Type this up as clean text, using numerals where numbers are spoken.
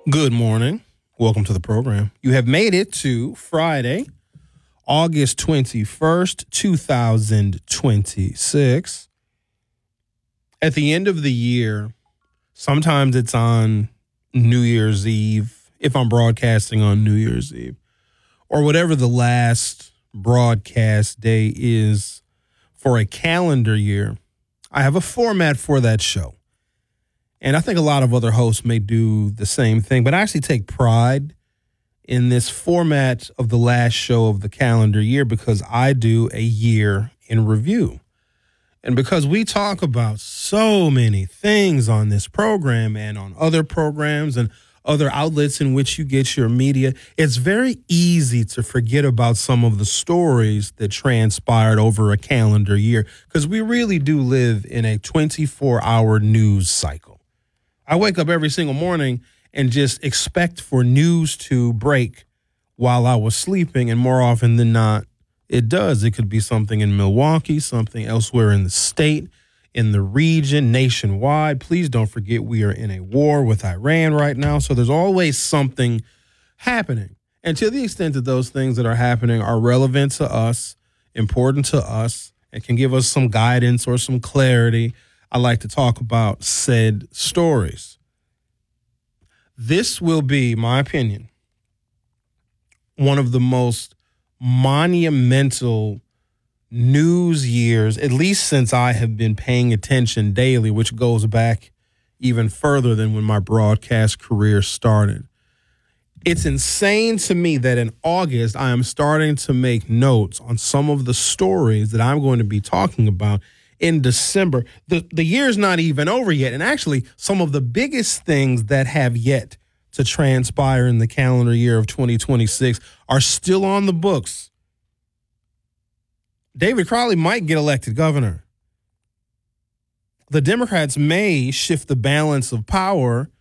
Good morning. Welcome to the program. You have made it to Friday, August 21st, 2026. At the end of the year, sometimes it's on New Year's Eve, if I'm broadcasting on New Year's Eve, or whatever the last broadcast day is for a calendar year. I have a format for that show. And I think a lot of other hosts may do the same thing, but I actually take pride in this format of the last show of the calendar year because I do a year in review. And because we talk about so many things on this program and on other programs and other outlets in which you get your media, it's very easy to forget about some of the stories that transpired over a calendar year because we really do live in a 24-hour news cycle. I wake up every single morning and just expect for news to break while I was sleeping, and more often than not, it does. It could be something in Milwaukee, something elsewhere in the state, in the region, nationwide. Please don't forget we are in a war with Iran right now, so there's always something happening. And to the extent that those things that are happening are relevant to us, important to us, and can give us some guidance or some clarity, I like to talk about said stories. This will be, my opinion, one of the most monumental news years, at least since I have been paying attention daily, which goes back even further than when my broadcast career started. It's insane to me that in August, I am starting to make notes on some of the stories that I'm going to be talking about in December. The year's not even over yet. And actually, some of the biggest things that have yet to transpire in the calendar year of 2026 are still on the books. David Crowley might get elected governor. The Democrats may shift the balance of power